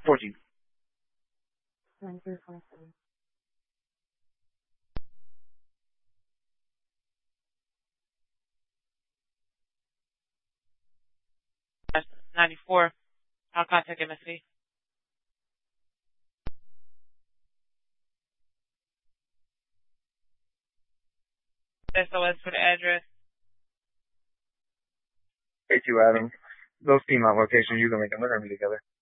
14. 9347. That's 94. I'll contact MSV. SOS for the address. A2 Adam. Those Piedmont locations, you can link them. They're going to be together.